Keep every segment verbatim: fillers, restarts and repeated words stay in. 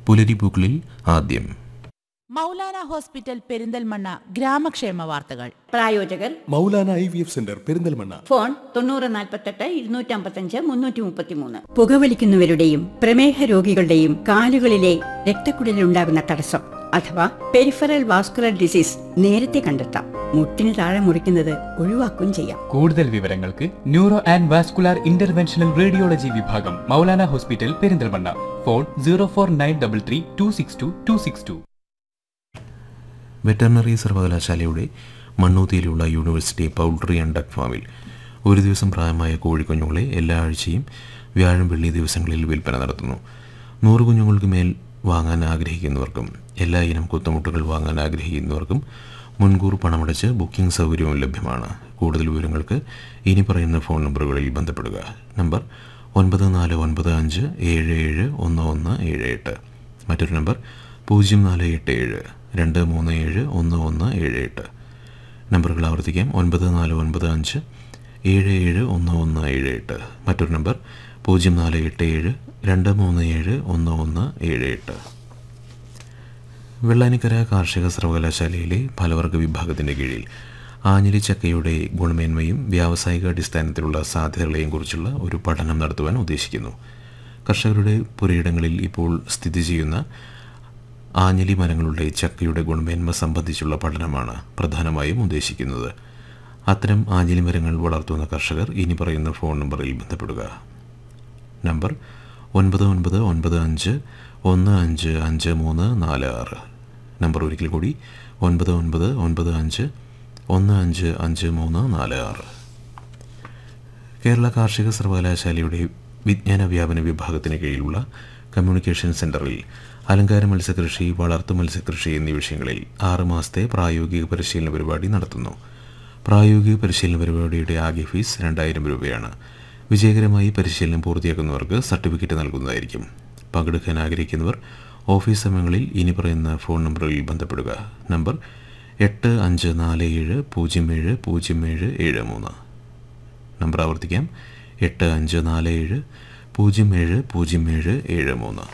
പുലരിപ്പൂക്കളിൽ ആദ്യം മൗലാന ഹോസ്പിറ്റൽ പെരിന്തൽമണ്ണ ഗ്രാമക്ഷേമ വാർത്തകൾ. പ്രായോജകർ Maulana I V F centre Perinthalmanna. Phone തൊണ്ണൂറ് നാൽപ്പത്തെട്ട് ഇരുന്നൂറ്റി അമ്പത്തഞ്ച് മുന്നൂറ്റി മുപ്പത്തിമൂന്ന്. പുകവലിക്കുന്നവരുടെയും പ്രമേഹ രോഗികളുടെയും കാലുകളിലെ രക്തക്കുഴലിലുണ്ടാകുന്ന തടസ്സം അഥവാ പെരിഫറൽ വാസ്കുലർ ഡിസീസ് നേരത്തെ കണ്ടെത്താം. മുട്ടിന് താഴെ മുറിക്കുന്നത് ഒഴിവാക്കുകയും ചെയ്യാം. കൂടുതൽ വിവരങ്ങൾക്ക് neuro and vascular interventional radiology വിഭാഗം Maulana hospital Perinthalmanna. Phone zero four nine double three to six to to six to. Veterinary സർവകലാശാലയുടെ മണ്ണൂത്തിയിലുള്ള യൂണിവേഴ്സിറ്റി പൗൾട്രി ആൻഡ് ഡക്ക് ഫാമിൽ ഒരു ദിവസം പ്രായമായ കോഴിക്കുഞ്ഞുങ്ങളെ എല്ലാ ആഴ്ചയും വ്യാഴം വെള്ളി ദിവസങ്ങളിൽ വിൽപ്പന നടത്തുന്നു. നൂറ് കുഞ്ഞുങ്ങൾക്ക് മേൽ വാങ്ങാൻ ആഗ്രഹിക്കുന്നവർക്കും എല്ലാ ഇനം കുത്തമുട്ടുകൾ വാങ്ങാൻ ആഗ്രഹിക്കുന്നവർക്കും മുൻകൂർ പണമടച്ച് ബുക്കിംഗ് സൗകര്യവും ലഭ്യമാണ്. കൂടുതൽ വിവരങ്ങൾക്ക് ഇനി പറയുന്ന ഫോൺ നമ്പറുകളിൽ ബന്ധപ്പെടുക. നമ്പർ ഒൻപത് നാല് ഒൻപത് അഞ്ച് ഏഴ് ഏഴ് ഒന്ന് ഒന്ന് ഏഴ് എട്ട്. മറ്റൊരു നമ്പർ പൂജ്യം നാല് എട്ട് ഏഴ് രണ്ട് മൂന്ന് ഏഴ് ഒന്ന് ഒന്ന് ഏഴ് എട്ട്. നമ്പറുകൾ ആവർത്തിക്കാം. ഒൻപത് നാല് ഒൻപത് അഞ്ച് ഏഴ് ഏഴ് ഒന്ന് ഒന്ന് ഏഴ് എട്ട്. മറ്റൊരു നമ്പർ പൂജ്യം നാല് എട്ട് ഏഴ് രണ്ട് മൂന്ന് ഏഴ് ഒന്ന് ഒന്ന് ഏഴ് എട്ട്. വെള്ളാനിക്കര കാർഷിക സർവകലാശാലയിലെ ഫലവർഗ വിഭാഗത്തിൻ്റെ കീഴിൽ ആഞ്ഞിലി ചക്കയുടെ ഗുണമേന്മയും വ്യാവസായിക അടിസ്ഥാനത്തിലുള്ള സാധ്യതകളെയും കുറിച്ചുള്ള ഒരു പഠനം നടത്തുവാൻ ഉദ്ദേശിക്കുന്നു. കർഷകരുടെ പുരയിടങ്ങളിൽ ഇപ്പോൾ സ്ഥിതി ചെയ്യുന്ന ആഞ്ഞിലി മരങ്ങളുടെ ചക്കയുടെ ഗുണമേന്മ സംബന്ധിച്ചുള്ള പഠനമാണ് പ്രധാനമായും ഉദ്ദേശിക്കുന്നത്. അത്തരം ആഞ്ഞിലി മരങ്ങൾ വളർത്തുന്ന കർഷകർ ഇനി പറയുന്ന ഫോൺ നമ്പറിൽ ബന്ധപ്പെടുക. നമ്പർ ഒൻപത് ഒൻപത് ഒൻപത് അഞ്ച് ഒന്ന് അഞ്ച് അഞ്ച് മൂന്ന് നാല് ആറ്. നമ്പർ ഒരിക്കൽ കൂടി ഒൻപത് ഒൻപത് ഒൻപത് അഞ്ച് ഒന്ന് അഞ്ച് അഞ്ച് മൂന്ന് നാല് ആറ്. കേരള കാർഷിക സർവകലാശാലയുടെ വിജ്ഞാന വ്യാപന വിഭാഗത്തിന് കീഴിലുള്ള കമ്മ്യൂണിക്കേഷൻ സെൻ്ററിൽ അലങ്കാര മത്സ്യകൃഷി, വളർത്തു മത്സ്യകൃഷി എന്നീ വിഷയങ്ങളിൽ ആറ് മാസത്തെ പ്രായോഗിക പരിശീലന പരിപാടി നടത്തുന്നു. പ്രായോഗിക പരിശീലന പരിപാടിയുടെ ആകെ ഫീസ് രണ്ടായിരം രൂപയാണ്. വിജയകരമായി പരിശീലനം പൂർത്തിയാക്കുന്നവർക്ക് സർട്ടിഫിക്കറ്റ് നൽകുന്നതായിരിക്കും. പങ്കെടുക്കാൻ ആഗ്രഹിക്കുന്നവർ ഓഫീസ് സമയങ്ങളിൽ ഇനി പറയുന്ന ഫോൺ നമ്പറുകളിൽ ബന്ധപ്പെടുക. നമ്പർ എട്ട് അഞ്ച് നാല് ഏഴ് പൂജ്യം ഏഴ് പൂജ്യം ഏഴ് ഏഴ് മൂന്ന്. നമ്പർ ആവർത്തിക്കാം. എട്ട് അഞ്ച് നാല് ഏഴ് പൂജ്യം ഏഴ് പൂജ്യം ഏഴ് ഏഴ് മൂന്ന്.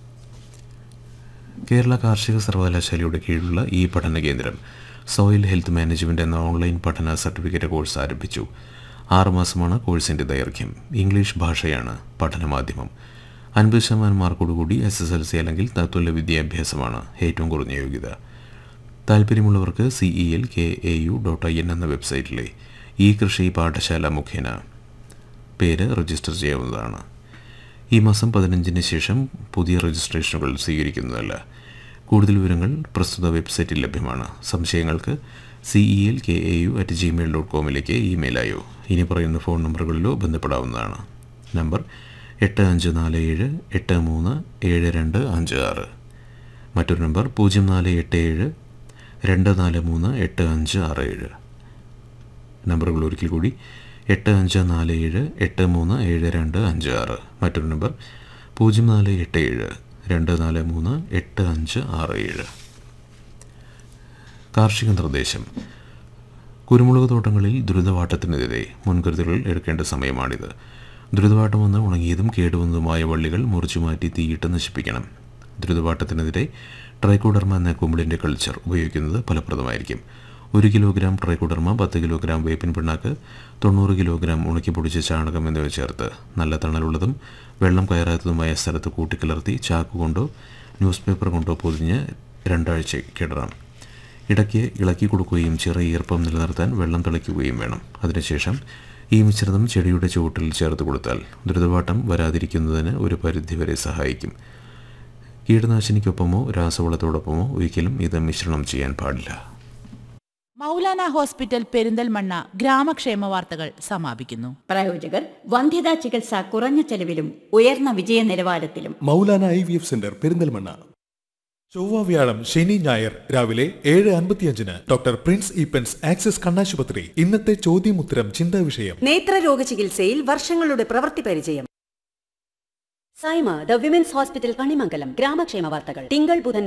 കേരള കാർഷിക സർവകലാശാലയുടെ കീഴിലുള്ള ഈ പഠന കേന്ദ്രം സോയിൽ ഹെൽത്ത് മാനേജ്മെൻറ്റ് എന്ന ഓൺലൈൻ പഠന സർട്ടിഫിക്കറ്റ് കോഴ്സ് ആരംഭിച്ചു. ആറുമാസമാണ് കോഴ്സിൻ്റെ ദൈർഘ്യം. ഇംഗ്ലീഷ് ഭാഷയാണ് പഠനമാധ്യമം. അൻപത് ശതമാനം മാർക്കോടുകൂടി എസ് എസ് എൽ സി അല്ലെങ്കിൽ തത്തുല്യ വിദ്യാഭ്യാസമാണ് ഏറ്റവും കുറഞ്ഞ യോഗ്യത. താല്പര്യമുള്ളവർക്ക് C E L K A U dot I N എന്ന വെബ്സൈറ്റിലെ ഈ കൃഷി പാഠശാല മുഖേന പേര് രജിസ്റ്റർ ചെയ്യാവുന്നതാണ്. ഈ മാസം പതിനഞ്ചിന് ശേഷം പുതിയ രജിസ്ട്രേഷനുകൾ സ്വീകരിക്കുന്നതല്ല. കൂടുതൽ വിവരങ്ങൾ പ്രസ്തുത വെബ്സൈറ്റിൽ ലഭ്യമാണ്. സംശയങ്ങൾക്ക് C E L K A U at Gmail dot കോമിലേക്ക് ഇമെയിലായോ ഇനി പറയുന്ന ഫോൺ നമ്പറുകളിലോ ബന്ധപ്പെടാവുന്നതാണ്. നമ്പർ എട്ട് അഞ്ച് നാല് ഏഴ് എട്ട് മൂന്ന് ഏഴ് രണ്ട് അഞ്ച് ആറ്. മറ്റൊരു നമ്പർ പൂജ്യം നാല് എട്ട് ഏഴ് രണ്ട് നാല് മൂന്ന് എട്ട് അഞ്ച് ആറ് ഏഴ്. നമ്പറുകൾ ഒരിക്കൽ കൂടി എട്ട് അഞ്ച് നാല് ഏഴ് എട്ട് മൂന്ന് ഏഴ് രണ്ട് അഞ്ച് ആറ്. മറ്റൊരു നമ്പർ പൂജ്യം നാല് എട്ട് ഏഴ് രണ്ട് നാല് മൂന്ന് എട്ട് അഞ്ച് ആറ് ഏഴ്. കാർഷിക നിർദ്ദേശം. കുരുമുളക് തോട്ടങ്ങളിൽ ദുരിതവാട്ടത്തിനെതിരെ മുൻകരുതലുകൾ എടുക്കേണ്ട സമയമാണിത്. ദുരിതവാട്ടം വന്ന് ഉണങ്ങിയതും കേടുവന്നതുമായ വള്ളികൾ മുറിച്ചുമാറ്റി തീയിട്ട് നശിപ്പിക്കണം. ദുരിതവാട്ടത്തിനെതിരെ ട്രൈക്കോഡർമ എന്ന കുമിളിൻ്റെ കൾച്ചർ ഉപയോഗിക്കുന്നത് ഫലപ്രദമായിരിക്കും. ഒരു കിലോഗ്രാം ട്രൈക്കോഡർമ, പത്ത് കിലോഗ്രാം വേപ്പിൻ പിണ്ണാക്ക്, തൊണ്ണൂറ് കിലോഗ്രാം ഉണക്കിപ്പൊടിച്ച ചാണകം എന്നിവ ചേർത്ത് നല്ല തണലുള്ളതും വെള്ളം കയറാത്തതുമായ സ്ഥലത്ത് കൂട്ടിക്കലർത്തി ചാക്കുകൊണ്ടോ ന്യൂസ് പേപ്പർ കൊണ്ടോ പൊതിഞ്ഞ് രണ്ടാഴ്ചയ്ക്കിടണം. ഇടയ്ക്ക് ഇളക്കി കൊടുക്കുകയും ചെറിയ ഈർപ്പം നിലനിർത്താൻ വെള്ളം തളിക്കുകയും വേണം. അതിനുശേഷം ഈ മിശ്രിതം ചെടിയുടെ ചുവട്ടിൽ ചേർത്ത് കൊടുത്താൽ ദുരിതവാട്ടം വരാതിരിക്കുന്നതിന് ഒരു പരിധിവരെ സഹായിക്കും. കീടനാശിനിക്കൊപ്പമോ രാസവളത്തോടൊപ്പമോ ഒരിക്കലും ഇത് മിശ്രണം ചെയ്യാൻ പാടില്ല. മൗലാന ഹോസ്പിറ്റൽ പെരിന്തൽമണ്ണ ഗ്രാമക്ഷേമ വാർത്തകൾ സമാപിക്കുന്നു. പ്രായോജകർ വന്ധ്യതാ ചികിത്സ കുറഞ്ഞ ചെലവിലും ഉയർന്ന വിജയ നിലവാരത്തിലും Maulana I V F centre Perinthalmanna. ചൊവ്വ വ്യാഴം ശനി ഞായർ രാവിലെ ഏഴ് അൻപത്തിയഞ്ചിന് ഡോക്ടർ പ്രിൻസ് ഈപ്പൻസ് ആക്സിസ് കണ്ണാശുപത്രി. ഇന്നത്തെ ചോദ്യമുത്തരം ചിന്താ വിഷയം. നേത്രരോഗ ചികിത്സയിൽ വർഷങ്ങളുടെ പ്രവൃത്തി പരിചയം. Saima the women's hospital Kanimangalam ഗ്രാമക്ഷേമ വാർത്തകൾ തിങ്കൾ ബുധൻ